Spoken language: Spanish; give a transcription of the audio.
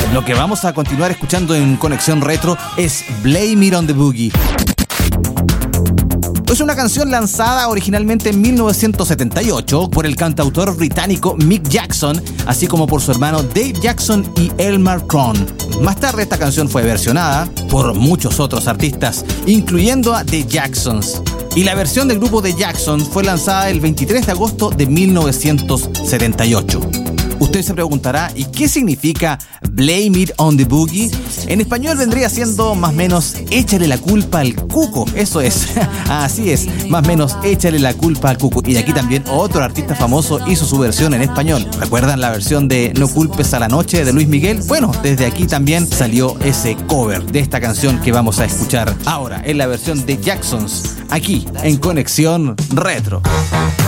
Lo que vamos a continuar escuchando en Conexión Retro es Blame It on the Boogie. Es una canción lanzada originalmente en 1978 por el cantautor británico Mick Jackson, así como por su hermano Dave Jackson y Elmer Cron. Más tarde esta canción fue versionada por muchos otros artistas, incluyendo a The Jacksons. Y la versión del grupo The Jacksons fue lanzada el 23 de agosto de 1978. Usted se preguntará, ¿y qué significa Blame It on the Boogie? En español vendría siendo más o menos échale la culpa al cuco. Eso es, así es, más o menos échale la culpa al cuco. Y de aquí también otro artista famoso hizo su versión en español. ¿Recuerdan la versión de No culpes a la noche de Luis Miguel? Bueno, desde aquí también salió ese cover de esta canción que vamos a escuchar ahora en la versión de Jacksons, aquí en Conexión Retro.